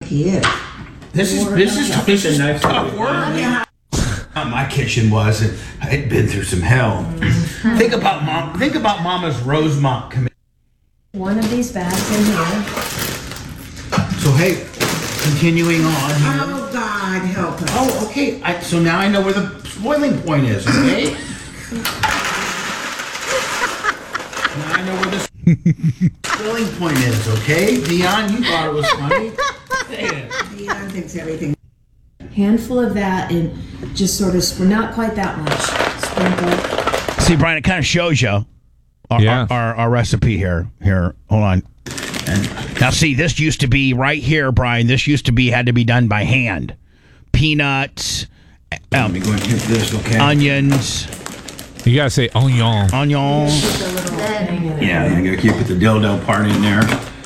kid. This is tough work. My kitchen was, and I'd been through some hell. Think about Mama's Rosemont committee. One of these bags in here. So hey, continuing on here. Oh, God, help us. Oh, okay. So now I know where the boiling point is. Okay. Now I know where the boiling point is. Okay, Dion, you thought it was funny. Dion thinks everything. Handful of that and just sort of, not quite that much. Sprinkle. See, Brian, it kind of shows you our recipe here. Here, hold on. And now, see, this used to be right here, Brian. This used to be had to be done by hand. Peanuts. Let me go and hit this. Okay. Onions. You gotta say onion. Onion. Yeah, you gotta keep the dildo part in there.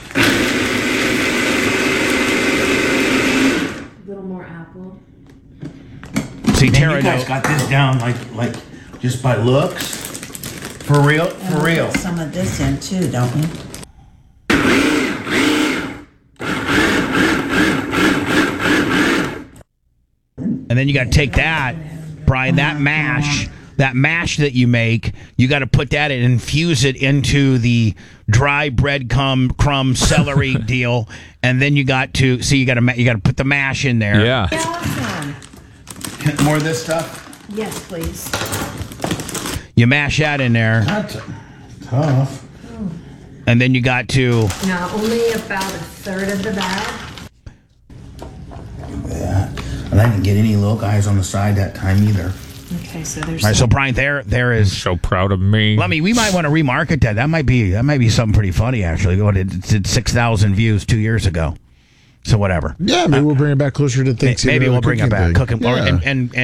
See, Tara, you guys got this down like just by looks. For real, for real. Some of this in too, don't we? And then you got to take that, Brian, that mash that you make, you got to put that and infuse it into the dry breadcrumb celery deal, and then you got to put the mash in there. Yeah. Awesome. More of this stuff? Yes, please. You mash that in there. That's tough. And then you got to... Now, only about a third of the bag. Yeah. And I didn't get any little guys on the side that time either. Okay, so there's... All right, so Brian, there is... So proud of me. Lemmy, we might want to remarket that. That might be something pretty funny, actually. It did 6,000 views 2 years ago. So whatever. Yeah, maybe we'll bring it back closer to Thanksgiving. Maybe we'll bring it back. Cooking, yeah.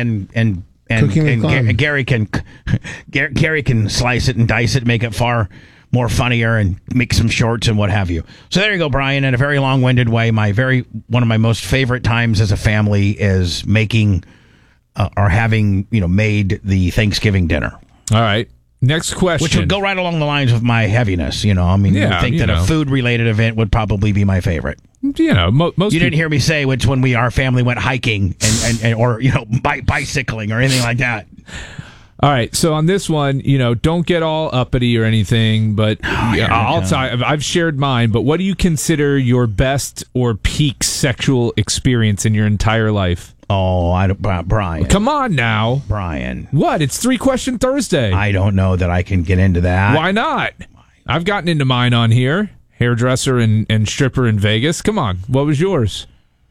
and Gary can slice it and dice it, make it far more funnier, and make some shorts and what have you. So there you go, Brian. In a very long-winded way, one of my most favorite times as a family is making or having made the Thanksgiving dinner. All right. Next question. Which would go right along the lines of my heaviness. I mean, you would think that a food-related event would probably be my favorite. Most you didn't hear me say which when our family went hiking and or bicycling or anything like that. All right, so on this one, don't get all uppity or anything, but I've shared mine. But what do you consider your best or peak sexual experience in your entire life? Oh, Brian. Come on now. Brian. What? It's 3-Question Thursday. I don't know that I can get into that. Why not? I've gotten into mine on here. Hairdresser and stripper in Vegas. Come on. What was yours?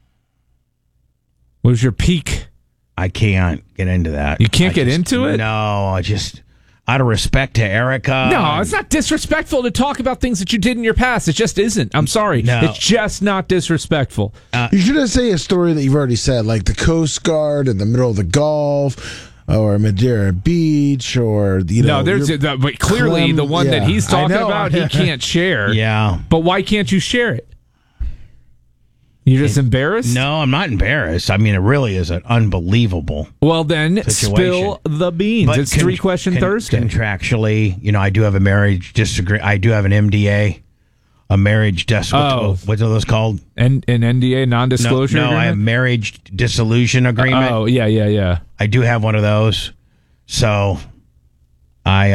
What was your peak? I can't get into that. You can't get into it? No, I just... Out of respect to Erica. No, it's not disrespectful to talk about things that you did in your past. It just isn't. I'm sorry. No. It's just not disrespectful. You shouldn't say a story that you've already said, like the Coast Guard in the middle of the Gulf, or Madeira Beach, or No, but clearly the one that he's talking about, he can't share. Yeah, but why can't you share it? You're just embarrassed? No, I'm not embarrassed. I mean, it really is an unbelievable. Well, then situation. Spill the beans. But it's 3-Question Thursday. Contractually, I do have a marriage disagree. I do have an MDA, a marriage what's those called? An NDA, non-disclosure. No, agreement? I have marriage dissolution agreement. Oh, yeah. I do have one of those. So, I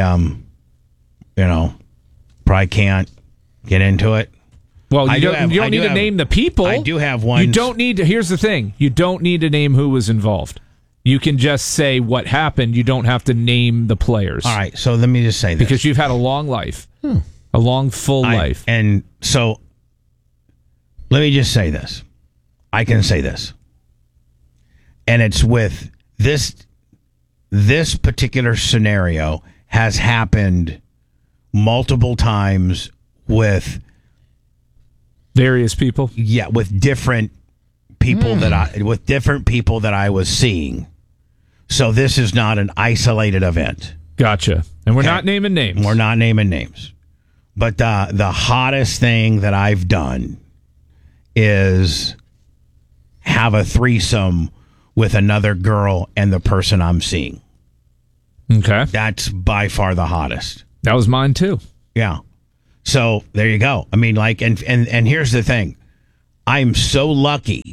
probably can't get into it. Well, you don't need to name the people. I do have one. You don't need to. Here's the thing. You don't need to name who was involved. You can just say what happened. You don't have to name the players. All right. So let me just say this. Because you've had a long life. A long, full life. And so let me just say this. I can say this. And it's with this particular scenario has happened multiple times with various people? Yeah, with different people that I was seeing. So this is not an isolated event. Gotcha. And we're not naming names. We're not naming names. But the hottest thing that I've done is have a threesome with another girl and the person I'm seeing. Okay. That's by far the hottest. That was mine too. Yeah. So there you go. I mean, and here's the thing. I'm so lucky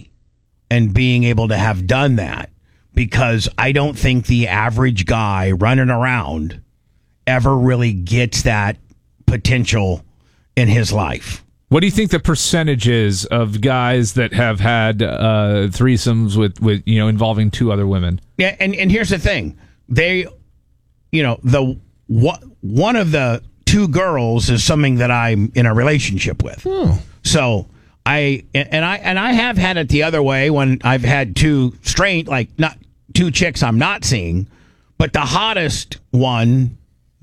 and being able to have done that, because I don't think the average guy running around ever really gets that potential in his life. What do you think the percentage is of guys that have had threesomes with involving two other women? Yeah, and here's the thing. They, one of the two girls is something that I'm in a relationship with. Oh. So I have had it the other way when I've had two straight, like not two chicks I'm not seeing, but the hottest ones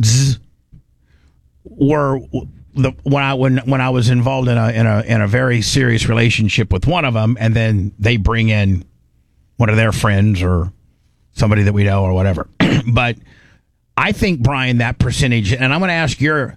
were when I was involved in a very serious relationship with one of them, and then they bring in one of their friends or somebody that we know or whatever. But I think, Brian, that percentage, and I'm going to ask your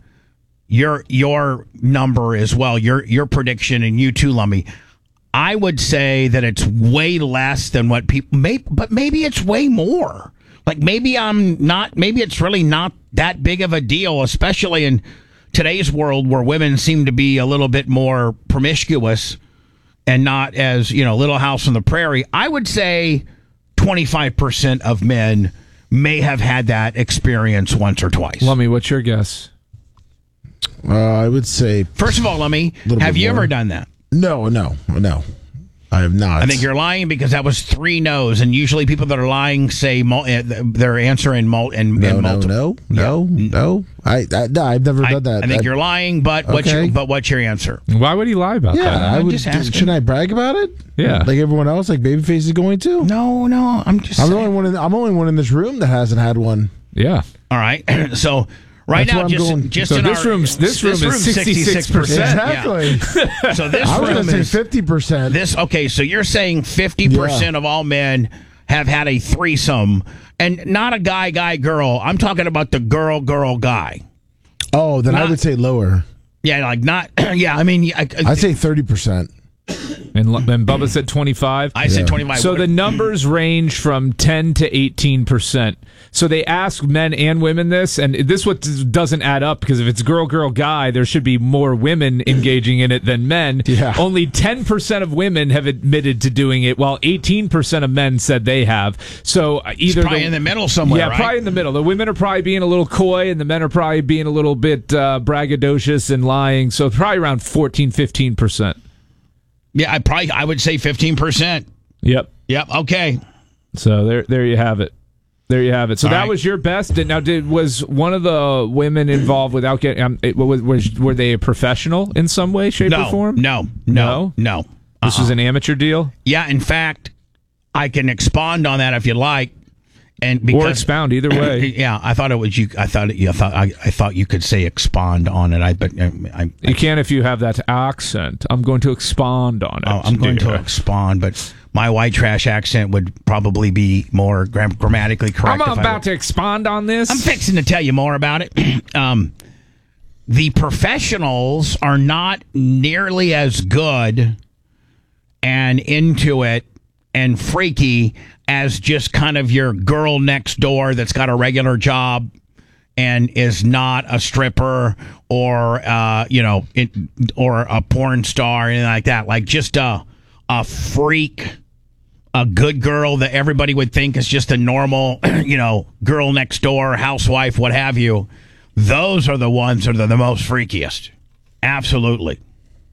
number as well, your prediction, and you too, Lummy. I would say that it's way less than what people but maybe it's way more. Like maybe it's really not that big of a deal, especially in today's world where women seem to be a little bit more promiscuous and not as, Little House on the Prairie. I would say 25% of men may have had that experience once or twice. Lummy, what's your guess? I would say. First of all, Lummy, have you ever done that? No. I have not. I think you're lying because that was 3 no's, and usually people that are lying say their answer in multiple. No. I've never done that. I think you're lying, but what's your answer? Why would he lie about that? I would. just asking. Shouldn't I brag about it? Yeah, like everyone else, like Babyface is going to. No. I'm the only one in this room that hasn't had one. Yeah. All right. So. Right That's now, this room is 66%. Exactly. Yeah. So this I was room going to is say 50%. Okay, so you're saying 50% of all men have had a threesome, and not a guy, girl. I'm talking about the girl, guy. Oh, then I would say lower. Yeah, like not. Yeah, I mean, I'd say 30%. And Bubba said 25. I said 25. So the numbers range from 10 to 18%. So they ask men and women this, and this what doesn't add up, because if it's girl, guy, there should be more women engaging in it than men. Yeah. Only 10% of women have admitted to doing it, while 18% of men said they have. So either it's probably in the middle somewhere. Yeah, right? Probably in the middle. The women are probably being a little coy, and the men are probably being a little bit braggadocious and lying. So probably around 14, 15%. Yeah, I would say 15%. Yep. Okay. So there you have it. There you have it. So All that right. was your best. Now, was one of the women involved without getting? Were they a professional in some way, shape, or form? No. This was an amateur deal. Yeah. In fact, I can expand on that if you like, and because, or expound either way. Yeah, I thought it was you. I thought you could say expand on it. You can if you have that accent. I'm going to expand on it. Oh, I'm going to expand, but my white trash accent would probably be more grammatically correct. I'm about to expand on this. I'm fixing to tell you more about it. The professionals are not nearly as good and into it and freaky as just kind of your girl next door that's got a regular job and is not a stripper or or a porn star or anything like that. Like just a freak, a good girl that everybody would think is just a normal, girl next door, housewife, what have you. Those are the ones that are the most freakiest. Absolutely.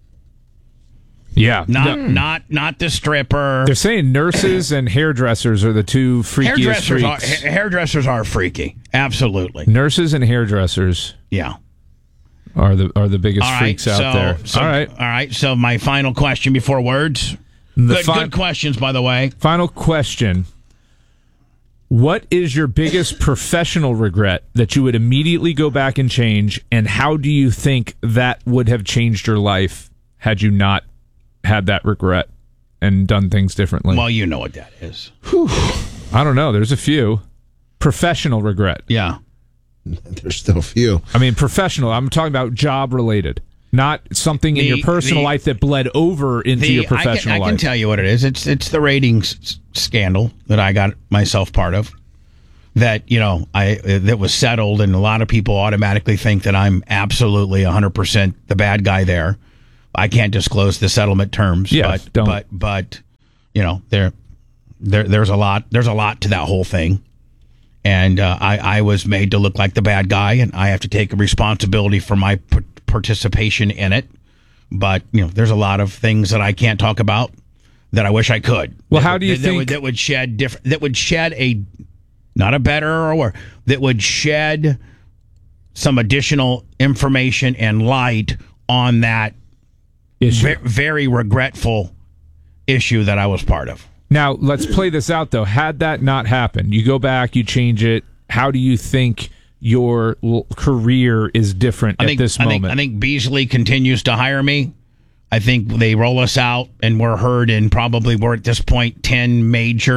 Yeah. Not the stripper. They're saying nurses and hairdressers are the two freakiest freaks. Hairdressers are freaky. Absolutely. Nurses and hairdressers. Yeah. Are the biggest freaks out there. All right. So my final question before words. Good questions, by the way. Final question. What is your biggest professional regret that you would immediately go back and change, and how do you think that would have changed your life had you not had that regret and done things differently? Well, you know what that is. I don't know. There's a few. Professional regret. Yeah. There's still a few. I mean, professional. I'm talking about job related, not something in your personal life that bled over into your professional life. I can tell you what it is. It's the ratings scandal that I got myself part of. That that was settled, and a lot of people automatically think that I'm absolutely 100% the bad guy there. I can't disclose the settlement terms, Yeah, but there's a lot to that whole thing. And I was made to look like the bad guy, and I have to take responsibility for my participation in it. But there's a lot of things that I can't talk about that I wish I could. Well, how do you think that would shed a not a better or worse, that would shed some additional information and light on that issue? Very regretful issue that I was part of. Now, let's play this out, though. Had that not happened, you go back, you change it, how do you think your career is different at this moment? I think Beasley continues to hire me. I think they roll us out, and we're heard in we're at this point 10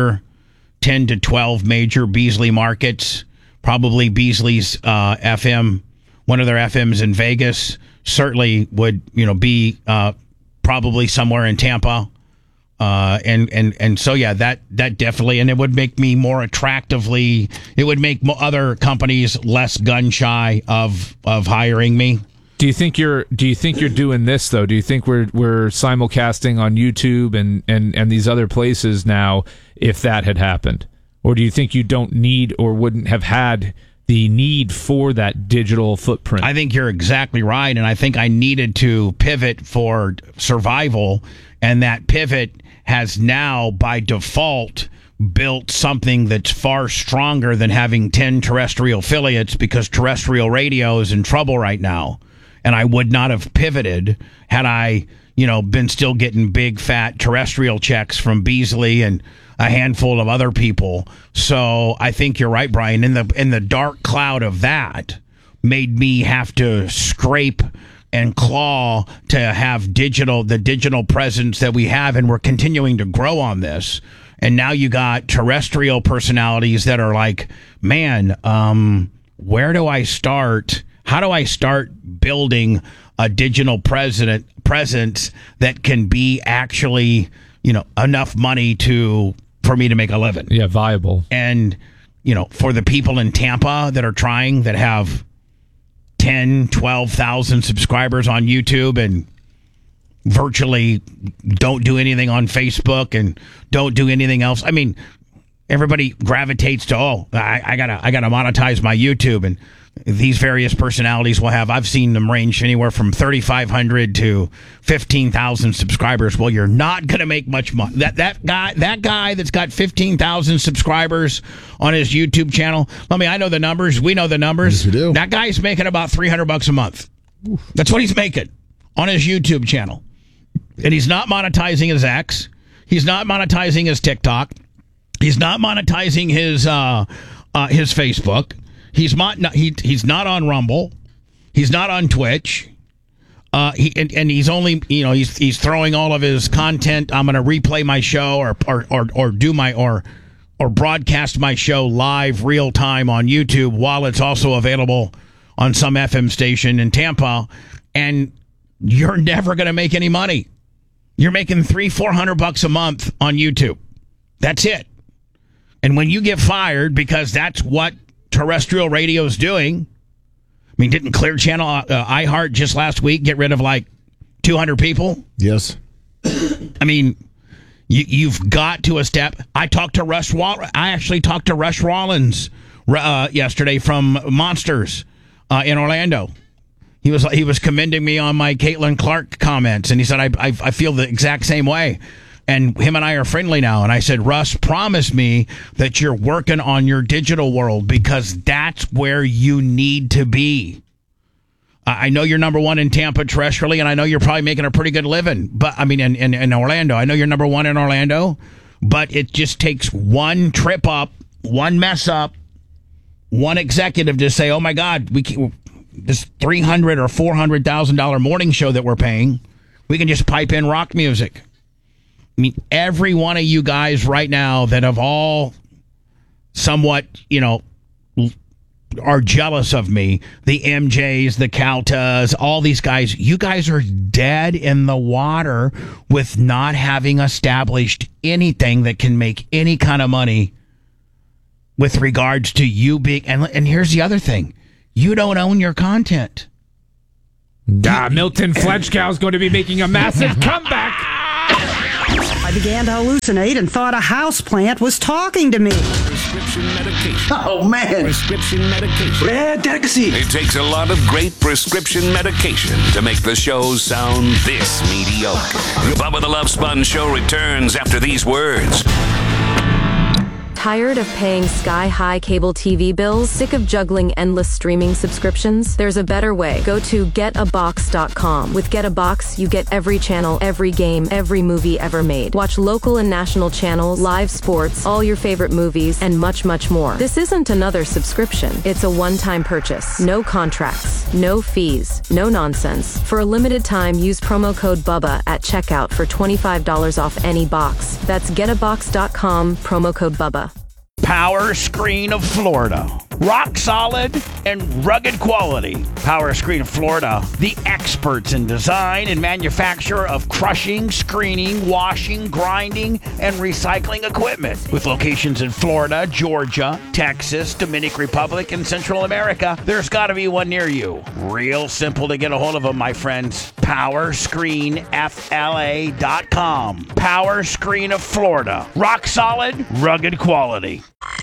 to 12 major Beasley markets. Probably Beasley's FM, one of their FMs in Vegas, certainly would be probably somewhere in Tampa. And so that definitely, and it would make me more attractively. It would make other companies less gun shy of hiring me. Do you think you're doing this though? Do you think we're simulcasting on YouTube and these other places now? If that had happened, or do you think you don't need or wouldn't have had the need for that digital footprint? I think you're exactly right, and I think I needed to pivot for survival, and that pivot has now, by default, built something that's far stronger than having 10 terrestrial affiliates, because terrestrial radio is in trouble right now. And I would not have pivoted had I, been still getting big, fat terrestrial checks from Beasley and a handful of other people. So I think you're right, Brian. In the dark cloud of that made me have to scrape and claw to have the digital presence that we have, and we're continuing to grow on this. And now you got terrestrial personalities that are like, man, where do I start? How do I start building a digital presence that can be actually, enough money for me to make a living? Yeah, viable. And, for the people in Tampa that are trying, that have 10, 12,000 subscribers on YouTube and virtually don't do anything on Facebook and don't do anything else. I mean, everybody gravitates to, I gotta monetize my YouTube, and these various personalities will have, I've seen them range anywhere from 3,500 to 15,000 subscribers. Well, you're not going to make much money. That guy that's got 15,000 subscribers on his YouTube channel, I know the numbers. We know the numbers. Yes, we do. That guy's making about $300 a month. That's what he's making on his YouTube channel. And he's not monetizing his X. He's not monetizing his TikTok. He's not monetizing his Facebook. He's not on Rumble. He's not on Twitch. He's only, he's throwing all of his content. I'm going to replay my show or broadcast my show live real time on YouTube, while it's also available on some FM station in Tampa. And you're never going to make any money. You're making $300-400 a month on YouTube. That's it. And when you get fired, because that's what terrestrial radio is doing. I mean, didn't Clear Channel iHeart just last week get rid of like 200 people? Yes. I mean, you've got to I talked to Russ. I actually talked to Russ Rollins yesterday from Monsters in Orlando. He was commending me on my Caitlin Clark comments, and he said I feel the exact same way. And him and I are friendly now. And I said, Russ, promise me that you're working on your digital world, because that's where you need to be. I know you're number one in Tampa terrestrially, and I know you're probably making a pretty good living. But I mean, in Orlando, I know you're number one in Orlando. But it just takes one trip up, one mess up, one executive to say, oh my God, this $300,000 or $400,000 morning show that we're paying, we can just pipe in rock music. I mean, every one of you guys right now that have all somewhat, are jealous of me, the MJs, the Caltas, all these guys, you guys are dead in the water with not having established anything that can make any kind of money with regards to you being, and here's the other thing, you don't own your content. Milton Fletchkow is going to be making a massive comeback. I began to hallucinate and thought a houseplant was talking to me. Prescription medication. Oh, man. Prescription medication. Rare delicacy. It takes a lot of great prescription medication to make the show sound this mediocre. Bubba the Love Sponge Show returns after these words. Tired of paying sky-high cable TV bills? Sick of juggling endless streaming subscriptions? There's a better way. Go to getabox.com. With Get a Box, you get every channel, every game, every movie ever made. Watch local and national channels, live sports, all your favorite movies, and much, much more. This isn't another subscription. It's a one-time purchase. No contracts, no fees, no nonsense. For a limited time, use promo code BUBBA at checkout for $25 off any box. That's getabox.com, promo code BUBBA. Power Screen of Florida. Rock solid and rugged quality. Power Screen of Florida, the experts in design and manufacture of crushing, screening, washing, grinding, and recycling equipment. With locations in Florida, Georgia, Texas, Dominican Republic, and Central America, there's got to be one near you. Real simple to get a hold of them, my friends. PowerscreenFLA.com. Power Screen of Florida. Rock solid, rugged quality.